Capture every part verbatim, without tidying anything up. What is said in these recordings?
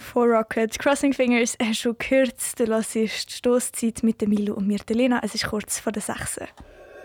Von Rocket, Crossing Fingers, hast du gehört, du hörst die Stosszeit mit der Milo und mir, der Lena. Es ist kurz vor der sechs. drei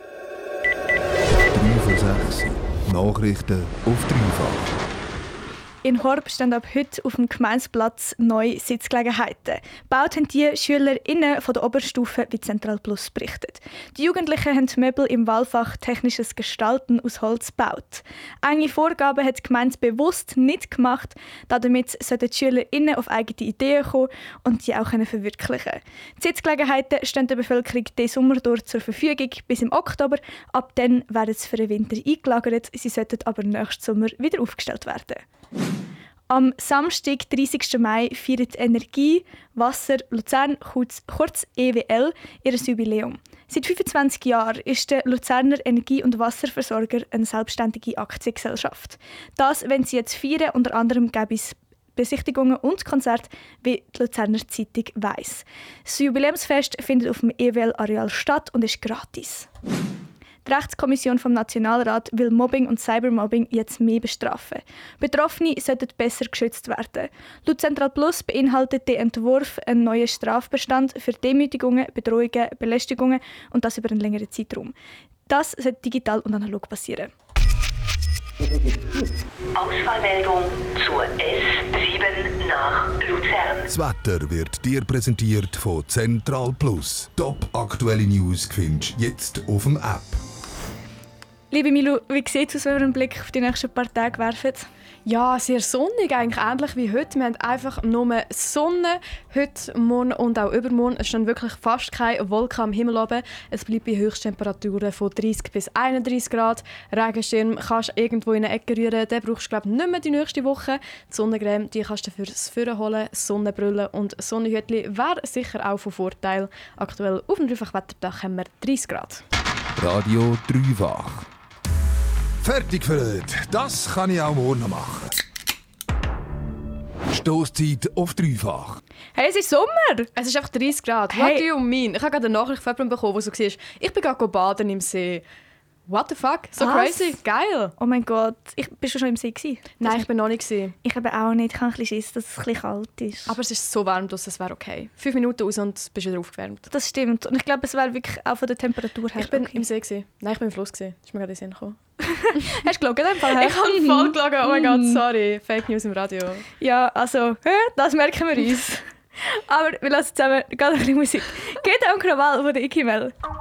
vor sechs. Nachrichten auf dreifach. In Horb stehen ab heute auf dem Gemeindeplatz neue Sitzgelegenheiten. Gebaut haben die SchülerInnen von der Oberstufe, wie Zentral Plus berichtet. Die Jugendlichen haben Möbel im Wahlfach Technisches Gestalten aus Holz gebaut. Enge Vorgaben hat die Gemeinde bewusst nicht gemacht, damit sollten die SchülerInnen auf eigene Ideen kommen und die auch verwirklichen können. Die Sitzgelegenheiten stehen der Bevölkerung diesen Sommer durch zur Verfügung bis im Oktober. Ab dann werden sie für den Winter eingelagert. Sie sollten aber nächsten Sommer wieder aufgestellt werden. Am Samstag, dreißigsten Mai, feiert Energie Wasser Luzern, kurz, kurz E W L, ihr Jubiläum. Seit fünfundzwanzig Jahren ist der Luzerner Energie- und Wasserversorger eine selbstständige Aktiengesellschaft. Das wollen sie jetzt feiern, unter anderem gäbe es Besichtigungen und Konzerte, wie die Luzerner Zeitung weiss. Das Jubiläumsfest findet auf dem E W L-Areal statt und ist gratis. Die Rechtskommission vom Nationalrat will Mobbing und Cybermobbing jetzt mehr bestrafen. Betroffene sollten besser geschützt werden. Laut Zentral Plus beinhaltet der Entwurf einen neuen Strafbestand für Demütigungen, Bedrohungen, Belästigungen und das über einen längeren Zeitraum. Das sollte digital und analog passieren. Ausfallmeldung zur S sieben nach Luzern. Das Wetter wird dir präsentiert von Zentral Plus. Top aktuelle News findest du jetzt auf dem App. Liebe Milo, wie sieht es aus, wenn wir einen Blick auf die nächsten paar Tage werfen? Ja, sehr sonnig, eigentlich ähnlich wie heute. Wir haben einfach nur Sonne heute, morgen und auch übermorgen. Es stehen wirklich fast keine Wolken am Himmel oben. Es bleibt bei Höchsttemperaturen von dreißig bis einunddreißig Grad. Regenschirm kannst du irgendwo in eine Ecke rühren. Den brauchst du, glaube ich, nicht mehr die nächste Woche. Die Sonnencreme die kannst du fürs Führen holen. Sonnenbrille und Sonnenhütli wäre sicher auch von Vorteil. Aktuell auf dem Dreifach-Wetterdach haben wir dreißig Grad. Radio Dreifach. Fertig für heute. Das kann ich auch morgen noch machen. Stosszeit auf dreifach. Hey, es ist Sommer! Es ist einfach dreißig Grad. Hey. What do you mean? Ich habe gerade eine Nachricht von jemandem bekommen, wo so war, ich bin gerade baden im See. What the fuck? So Was? crazy. Geil. Oh mein Gott, ich, bist du schon im See gewesen? Nein, ich bin noch nicht gewesen. Ich habe auch nicht. Ich habe ein bisschen Schiss, dass es ein bisschen kalt ist. Aber es ist so warm, dass es wäre okay. Fünf Minuten raus und du bist wieder aufgewärmt. Das stimmt. Und ich glaube, es wäre wirklich auch von der Temperatur her Ich bin okay. im See gewesen. Nein, ich bin im Fluss gewesen. Das ist mir gerade in den Sinn gekommen. Hast du gelogen in dem Fall? Ich habe voll gelogen. Oh mein Gott, sorry. Fake News im Radio. Ja, also, das merken wir uns. Aber wir lassen zusammen ganz ein bisschen Musik. Geht auch ein Krawall von der Ikimel.